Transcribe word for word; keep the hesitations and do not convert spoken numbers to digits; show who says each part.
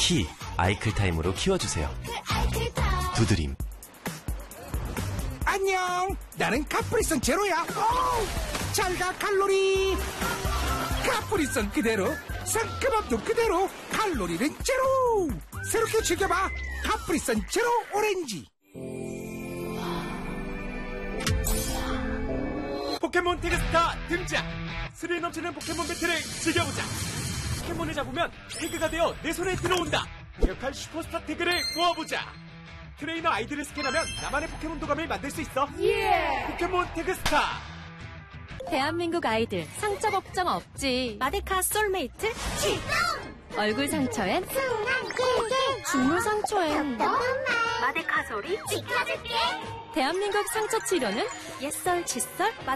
Speaker 1: 키 아이클타임으로 키워주세요. 두드림.
Speaker 2: 안녕, 나는 카프리선 제로야. 잘가 칼로리. 카프리선 그대로, 상큼함도 그대로, 칼로리는 제로. 새롭게 즐겨봐, 카프리선 제로 오렌지.
Speaker 3: 포켓몬 태그스타 등장! 스릴 넘치는 포켓몬 배틀을 즐겨보자! 포켓몬을 잡으면 태그가 되어 내 손에 들어온다! 강력한 슈퍼스타 태그를 모아보자! 트레이너 아이디를 스캔하면 나만의 포켓몬 도감을 만들 수 있어!
Speaker 4: 예!
Speaker 3: 포켓몬 태그스타!
Speaker 4: 대한민국 아이들 상처 걱정 없지. 마데카 솔메이트 출동! 얼굴 상처엔 중물 상처엔 마데카 소리 지켜줄게. 대한민국 상처 치료는 옛설 칫솔